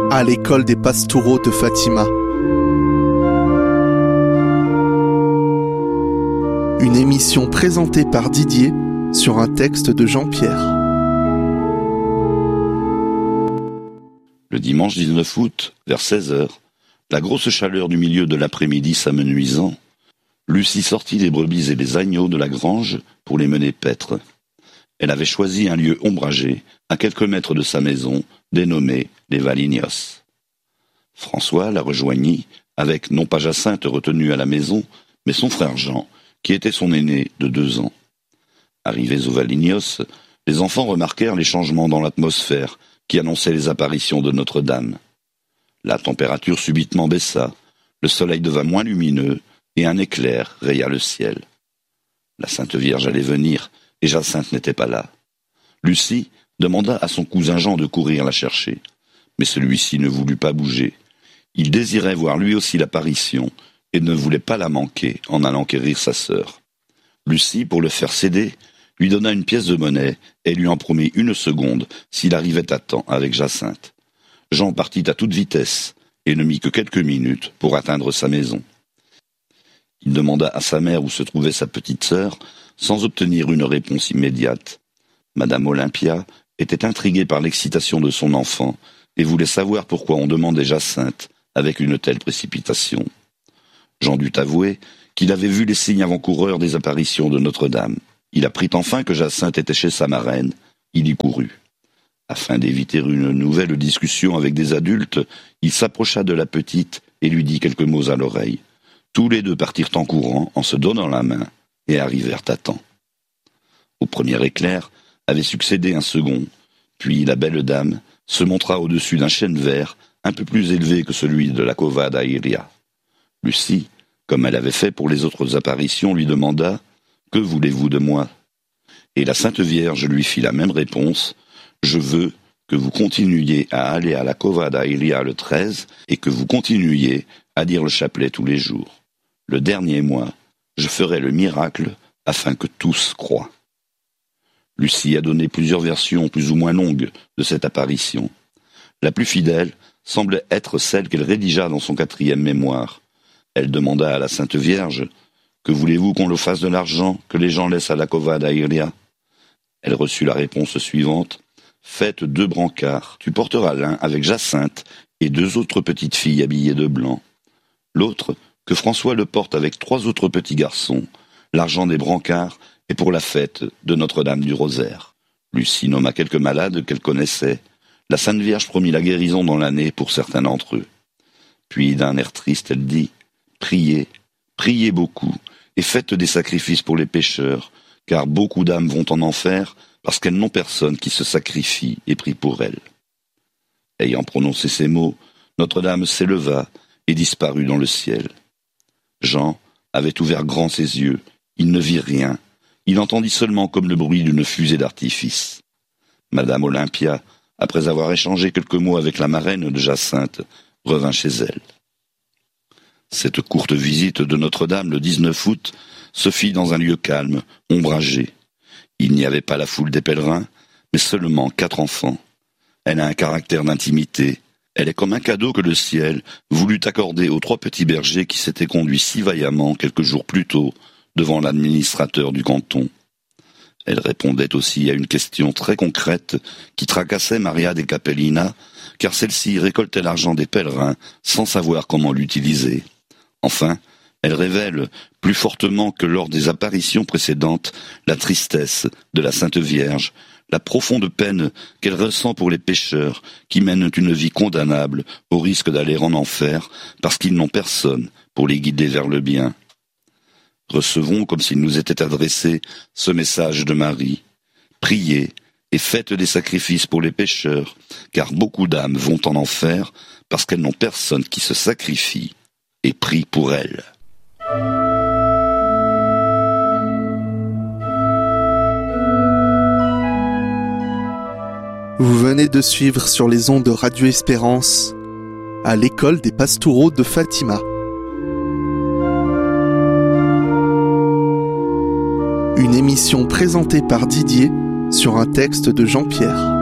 à l'école des Pastoureaux de Fatima. Une émission présentée par Didier sur un texte de Jean-Pierre. Le dimanche 19 août, vers 16h, la grosse chaleur du milieu de l'après-midi s'amenuisant, Lucie sortit les brebis et les agneaux de la grange pour les mener paître. Elle avait choisi un lieu ombragé, à quelques mètres de sa maison, dénommé les Valignos. François la rejoignit, avec non pas Jacinthe retenue à la maison, mais son frère Jean, qui était son aîné de 2 ans. Arrivés aux Valignos, les enfants remarquèrent les changements dans l'atmosphère qui annonçaient les apparitions de Notre-Dame. La température subitement baissa, le soleil devint moins lumineux, et un éclair raya le ciel. La Sainte Vierge allait venir, et Jacinthe n'était pas là. Lucie demanda à son cousin Jean de courir la chercher, mais celui-ci ne voulut pas bouger. Il désirait voir lui aussi l'apparition, et ne voulait pas la manquer en allant quérir sa sœur. Lucie, pour le faire céder, lui donna une pièce de monnaie et lui en promit 1 seconde s'il arrivait à temps avec Jacinthe. Jean partit à toute vitesse et ne mit que quelques minutes pour atteindre sa maison. Il demanda à sa mère où se trouvait sa petite sœur, sans obtenir une réponse immédiate. Madame Olympia était intriguée par l'excitation de son enfant et voulait savoir pourquoi on demandait Jacinthe avec une telle précipitation. Jean dut avouer qu'il avait vu les signes avant-coureurs des apparitions de Notre-Dame. Il apprit enfin que Jacinthe était chez sa marraine. Il y courut. Afin d'éviter une nouvelle discussion avec des adultes, il s'approcha de la petite et lui dit quelques mots à l'oreille. Tous les deux partirent en courant, en se donnant la main, et arrivèrent à temps. Au premier éclair avait succédé un second, puis la belle dame se montra au-dessus d'un chêne vert, un peu plus élevé que celui de la Cova d'Airia. Lucie, comme elle avait fait pour les autres apparitions, lui demanda « Que voulez-vous de moi ?» Et la Sainte Vierge lui fit la même réponse « Je veux que vous continuiez à aller à la Cova d'Airia le 13 et que vous continuiez à dire le chapelet tous les jours. Le dernier mois, je ferai le miracle afin que tous croient. » Lucie a donné plusieurs versions plus ou moins longues de cette apparition. La plus fidèle semble être celle qu'elle rédigea dans son 4e mémoire. Elle demanda à la Sainte Vierge « Que voulez-vous qu'on le fasse de l'argent que les gens laissent à la Cova d'Airia ?» Elle reçut la réponse suivante « Faites 2 brancards, tu porteras l'un avec Jacinthe et 2 autres petites filles habillées de blanc. L'autre, que François le porte avec 3 autres petits garçons. L'argent des brancards est pour la fête de Notre-Dame du Rosaire. » Lucie nomma quelques malades qu'elle connaissait. La Sainte Vierge promit la guérison dans l'année pour certains d'entre eux. Puis, d'un air triste, elle dit « Priez, priez beaucoup, et faites des sacrifices pour les pécheurs, car beaucoup d'âmes vont en enfer, parce qu'elles n'ont personne qui se sacrifie et prie pour elles. » Ayant prononcé ces mots, Notre-Dame s'éleva et disparut dans le ciel. Jean avait ouvert grand ses yeux, il ne vit rien, il entendit seulement comme le bruit d'une fusée d'artifice. Madame Olympia, après avoir échangé quelques mots avec la marraine de Jacinthe, revint chez elle. Cette courte visite de Notre-Dame le 19 août se fit dans un lieu calme, ombragé. Il n'y avait pas la foule des pèlerins, mais seulement 4 enfants. Elle a un caractère d'intimité. Elle est comme un cadeau que le ciel voulut accorder aux 3 petits bergers qui s'étaient conduits si vaillamment quelques jours plus tôt devant l'administrateur du canton. Elle répondait aussi à une question très concrète qui tracassait Maria de Capellina, car celle-ci récoltait l'argent des pèlerins sans savoir comment l'utiliser. Enfin, elle révèle, plus fortement que lors des apparitions précédentes, la tristesse de la Sainte Vierge, la profonde peine qu'elle ressent pour les pécheurs qui mènent une vie condamnable au risque d'aller en enfer parce qu'ils n'ont personne pour les guider vers le bien. Recevons, comme s'il nous était adressé, ce message de Marie. Priez et faites des sacrifices pour les pécheurs, car beaucoup d'âmes vont en enfer parce qu'elles n'ont personne qui se sacrifie et prie pour elles. Vous venez de suivre sur les ondes de Radio Espérance à l'école des Pastoureaux de Fatima. Une émission présentée par Didier sur un texte de Jean-Pierre.